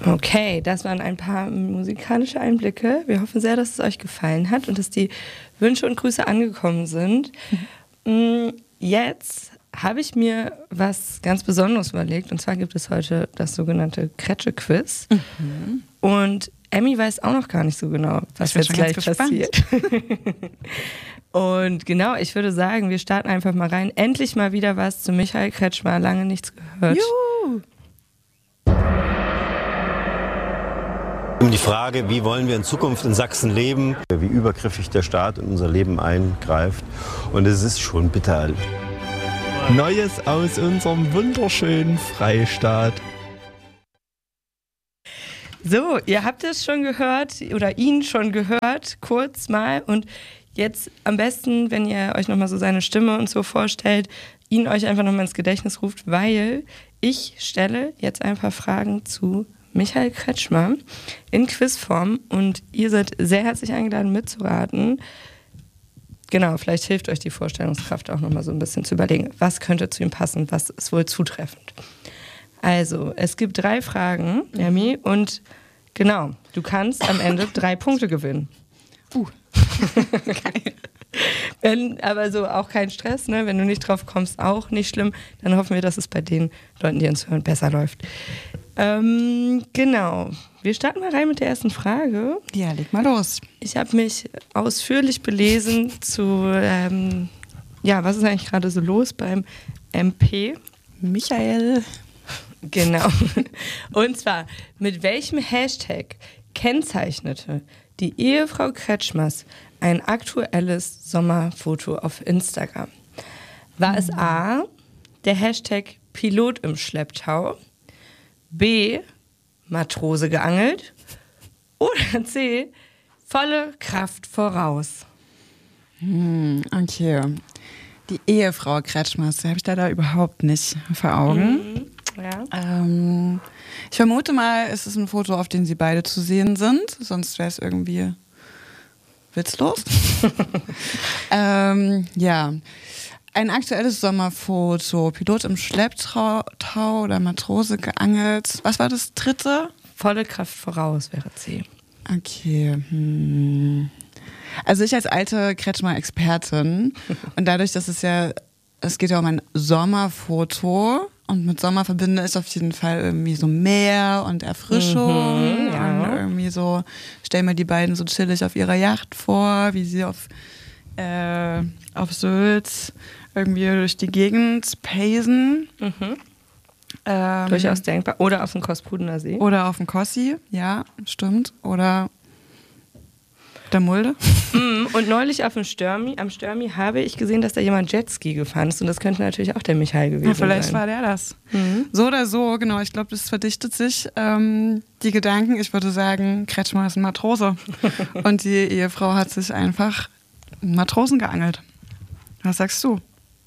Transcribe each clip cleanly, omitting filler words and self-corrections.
Okay, das waren ein paar musikalische Einblicke. Wir hoffen sehr, dass es euch gefallen hat und dass die Wünsche und Grüße angekommen sind. Jetzt habe ich mir was ganz Besonderes überlegt. Und zwar gibt es heute das sogenannte Kretsche-Quiz. Und Emmy weiß auch noch gar nicht so genau, was jetzt gleich passiert. Und genau, ich würde sagen, wir starten einfach mal rein. Endlich mal wieder was zu Michael Kretschmer. Lange nichts gehört. Juhu. Um die Frage, wie wollen wir in Zukunft in Sachsen leben, wie übergriffig der Staat in unser Leben eingreift. Und es ist schon bitter. Neues aus unserem wunderschönen Freistaat. So, ihr habt es schon gehört oder ihn schon gehört, kurz mal. Und jetzt am besten, wenn ihr euch nochmal so seine Stimme und so vorstellt, ihn euch einfach nochmal ins Gedächtnis ruft, weil ich stelle jetzt ein paar Fragen zu Michael Kretschmer in Quizform und ihr seid sehr herzlich eingeladen mitzuraten. Genau, vielleicht hilft euch die Vorstellungskraft auch nochmal so ein bisschen zu überlegen, was könnte zu ihm passen, was ist wohl zutreffend. Also, es gibt 3 Fragen, Emmy, und genau, du kannst am Ende 3 Punkte gewinnen. Geil. Wenn, aber so auch kein Stress, ne? Wenn du nicht drauf kommst, auch nicht schlimm. Dann hoffen wir, dass es bei den Leuten, die uns hören, besser läuft. Genau. Wir starten mal rein mit der ersten Frage. Ja, leg mal los. Ich habe mich ausführlich belesen zu, was ist eigentlich gerade so los beim MP? Michael. Genau. Und zwar, mit welchem Hashtag kennzeichnete die Ehefrau Kretschmers ein aktuelles Sommerfoto auf Instagram? War es A, der Hashtag Pilot im Schlepptau, B, Matrose geangelt oder C, volle Kraft voraus? Okay. Die Ehefrau Kretschmers, die habe ich da überhaupt nicht vor Augen. Ja. Ich vermute mal, es ist ein Foto, auf dem sie beide zu sehen sind. Sonst wäre es irgendwie witzlos. Ja. Ein aktuelles Sommerfoto. Pilot im Schlepptau oder Matrose geangelt. Was war das dritte? Volle Kraft voraus wäre C. Okay. Also ich als alte Kretschmer-Expertin und dadurch, dass es geht ja um ein Sommerfoto und mit Sommer verbinde ich auf jeden Fall irgendwie so Meer und Erfrischung und irgendwie so, stell mir die beiden so chillig auf ihrer Yacht vor, wie sie auf Sylt irgendwie durch die Gegend pacen. Durchaus denkbar. Oder auf dem Kospudener See. Oder auf dem Kossi, ja, stimmt. Oder der Mulde. Und neulich am Störmi habe ich gesehen, dass da jemand Jetski gefahren ist. Und das könnte natürlich auch der Michael gewesen sein. Vielleicht war der das. So oder so, genau. Ich glaube, das verdichtet sich. Die Gedanken, ich würde sagen, Kretschmer ist ein Matrose. Und die Ehefrau hat sich einfach einen Matrosen geangelt. Was sagst du?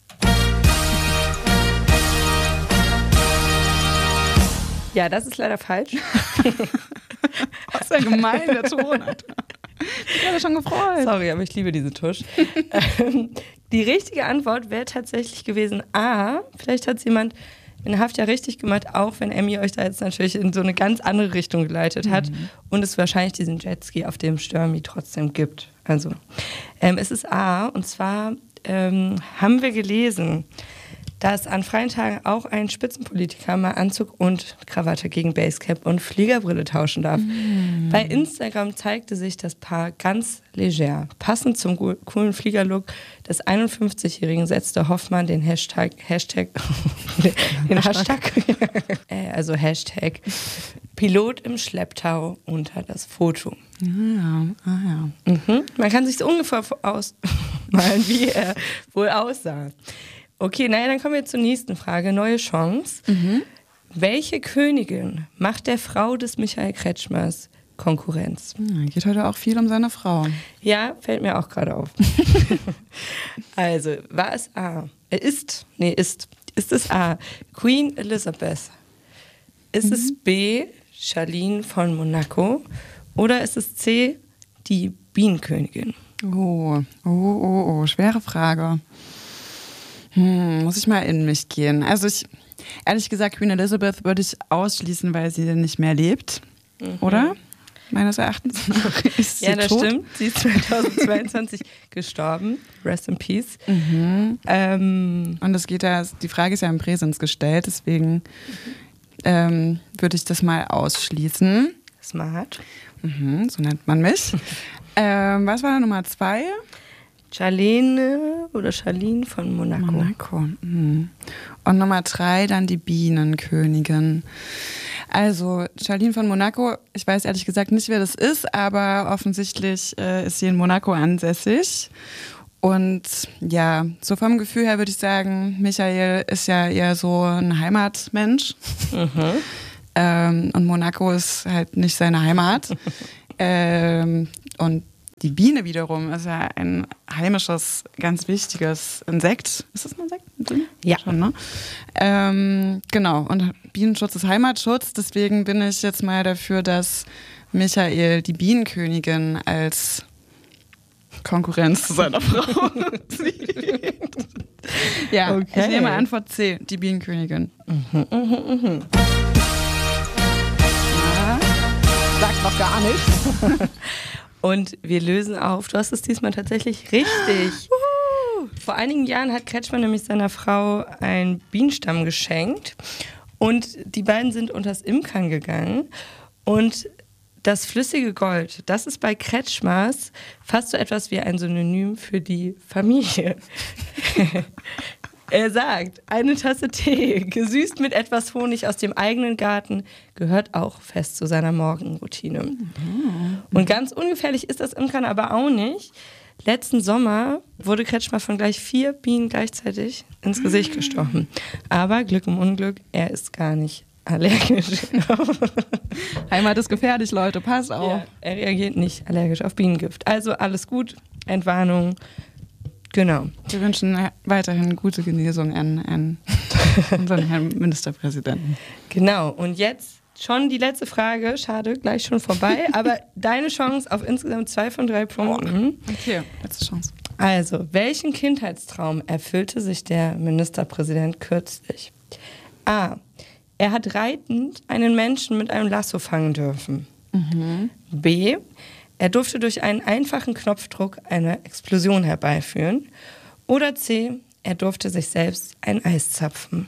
Ja, das ist leider falsch. Das ist ja gemein, der Ton. Ich habe mich schon gefreut. Sorry, aber ich liebe diese Tusch. Die richtige Antwort wäre tatsächlich gewesen A. Vielleicht hat es jemand in Haft ja richtig gemacht, auch wenn Emmy euch da jetzt natürlich in so eine ganz andere Richtung geleitet hat und es wahrscheinlich diesen Jetski auf dem Störmi trotzdem gibt. Also es ist A, und zwar haben wir gelesen, dass an freien Tagen auch ein Spitzenpolitiker mal Anzug und Krawatte gegen Basecap und Fliegerbrille tauschen darf. Bei Instagram zeigte sich das Paar ganz leger. Passend zum coolen Fliegerlook des 51-Jährigen setzte Hoffmann den Hashtag Pilot im Schlepptau unter das Foto. Ja. Man kann sich so ungefähr ausmalen, wie er wohl aussah. Okay, dann kommen wir zur nächsten Frage. Neue Chance. Welche Königin macht der Frau des Michael Kretschmers Konkurrenz? Geht heute auch viel um seine Frau. Ja, fällt mir auch gerade auf. Also, war es A? Ist es A, Queen Elizabeth? Ist es B, Charlene von Monaco? Oder ist es C, die Bienenkönigin? Oh, schwere Frage. Muss ich mal in mich gehen. Also ehrlich gesagt, Queen Elizabeth würde ich ausschließen, weil sie nicht mehr lebt. oder? Meines Erachtens. Ist Ja, sie das tot? stimmt. Sie ist 2022 gestorben. Rest in Peace. Und es geht ja, die Frage ist ja im Präsens gestellt, deswegen würde ich das mal ausschließen. Smart. So nennt man mich. Was war da Nummer 2? Charlene oder Charlene von Monaco. Monaco. Und Nummer 3 dann die Bienenkönigin. Also Charlene von Monaco, ich weiß ehrlich gesagt nicht, wer das ist, aber offensichtlich ist sie in Monaco ansässig. Und ja, so vom Gefühl her würde ich sagen, Michael ist ja eher so ein Heimatmensch. Und Monaco ist halt nicht seine Heimat. Und die Biene wiederum ist ja ein heimisches, ganz wichtiges Insekt. Ist das ein Insekt? Ja. Schon, ne? Genau, und Bienenschutz ist Heimatschutz. Deswegen bin ich jetzt mal dafür, dass Michael die Bienenkönigin als Konkurrenz zu seiner Frau sieht. Ja, Okay. Ich nehme Antwort C, die Bienenkönigin. Ja, Sagt noch gar nichts. und wir lösen auf. Du hast es diesmal tatsächlich richtig. Vor einigen Jahren hat Kretschmann nämlich seiner Frau einen Bienenstamm geschenkt. Und die beiden sind unters Imkern gegangen. Und das flüssige Gold, das ist bei Kretschmers fast so etwas wie ein Synonym für die Familie. Er sagt, eine Tasse Tee, gesüßt mit etwas Honig aus dem eigenen Garten, gehört auch fest zu seiner Morgenroutine. Und ganz ungefährlich ist das Imkern aber auch nicht. Letzten Sommer wurde Kretschmer von gleich 4 Bienen gleichzeitig ins Gesicht gestochen. Aber Glück im Unglück, er ist gar nicht allergisch. Heimat ist gefährlich, Leute, pass auf. Ja, er reagiert nicht allergisch auf Bienengift. Also alles gut, Entwarnung. Genau. Wir wünschen weiterhin gute Genesung an unseren Herrn Ministerpräsidenten. Genau. Und jetzt schon die letzte Frage. Schade, gleich schon vorbei. Aber deine Chance auf insgesamt 2 von 3 Punkten. Okay, letzte Chance. Also, welchen Kindheitstraum erfüllte sich der Ministerpräsident kürzlich? A. Er hat reitend einen Menschen mit einem Lasso fangen dürfen. B. Er durfte durch einen einfachen Knopfdruck eine Explosion herbeiführen. Oder C. Er durfte sich selbst ein Eis zapfen.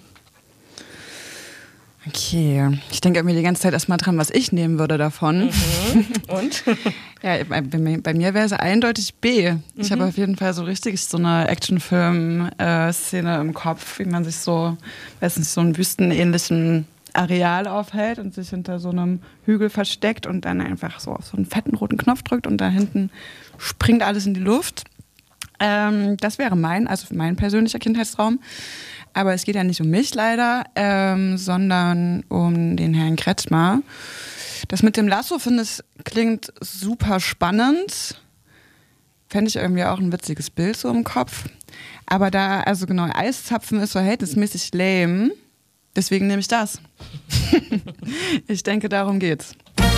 Okay, ich denke mir die ganze Zeit erstmal dran, was ich nehmen würde davon. Und? Ja, bei mir wäre es eindeutig B. Ich habe auf jeden Fall so richtig so eine Actionfilm-Szene im Kopf, wie man sich so, weiß nicht, so einen wüstenähnlichen Areal aufhält und sich hinter so einem Hügel versteckt und dann einfach so auf so einen fetten roten Knopf drückt und da hinten springt alles in die Luft. Das wäre mein persönlicher Kindheitstraum. Aber es geht ja nicht um mich leider, sondern um den Herrn Kretschmer. Das mit dem Lasso, finde ich, klingt super spannend. Fände ich irgendwie auch ein witziges Bild so im Kopf. Aber da, also genau, Eiszapfen ist verhältnismäßig lame. Deswegen nehme ich das. Ich denke, darum geht's.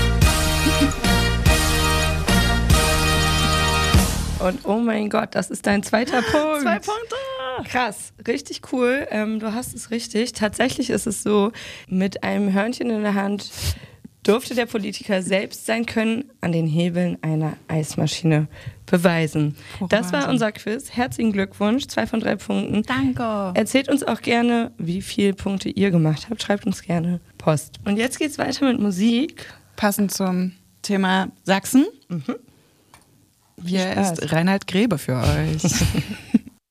Und oh mein Gott, das ist dein zweiter Punkt. 2 Punkte! Krass, richtig cool. Du hast es richtig. Tatsächlich ist es so, mit einem Hörnchen in der Hand durfte der Politiker selbst sein Können an den Hebeln einer Eismaschine beweisen. Das war unser Quiz. Herzlichen Glückwunsch, 2 von 3 Punkten. Danke. Erzählt uns auch gerne, wie viele Punkte ihr gemacht habt. Schreibt uns gerne Post. Und jetzt geht's weiter mit Musik. Passend zum Thema Sachsen. Hier Spaß. ist Reinhard Grebe für euch.